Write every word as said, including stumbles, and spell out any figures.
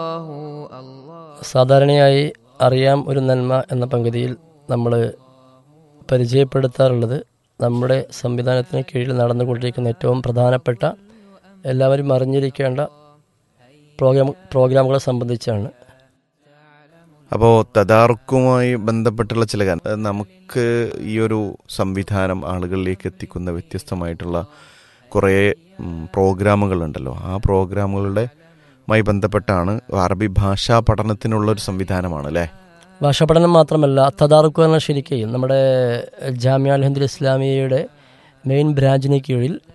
സാധാരണയായി അറിയാം ഒരു നന്മ എന്ന പങ്കുതിയിൽ നമ്മൾ പരിചയപ്പെടുത്താറുള്ളത് നമ്മുടെ സംവിധാനത്തിന് കീഴിൽ നടന്നുകൊണ്ടിരിക്കുന്ന ഏറ്റവും പ്രധാനപ്പെട്ട എല്ലാവരും അറിഞ്ഞിരിക്കേണ്ട പ്രോഗ്രാം പ്രോഗ്രാമുകളെ സംബന്ധിച്ചാണ്. അപ്പോൾ തദാറുക്കുമായി ബന്ധപ്പെട്ടുള്ള ചില കാര്യം നമുക്ക് ഈ ഒരു സംവിധാനം ആളുകളിലേക്ക് എത്തിക്കുന്ന വ്യത്യസ്തമായിട്ടുള്ള കുറേ പ്രോഗ്രാമുകളുണ്ടല്ലോ. ആ പ്രോഗ്രാമുകളുടെ മായി ബന്ധപ്പെട്ടാണ് അറബി ഭാഷാ പഠനത്തിനുള്ളൊരു സംവിധാനമാണ് അല്ലേ? ഭാഷാ പഠനം മാത്രമല്ല, തദാറുക്ക് പറഞ്ഞാൽ ശരിക്കും നമ്മുടെ ജാമിയ അൽ ഹിന്ദ് ഇസ്ലാമിയയുടെ മെയിൻ ബ്രാഞ്ചിന് കീഴിൽ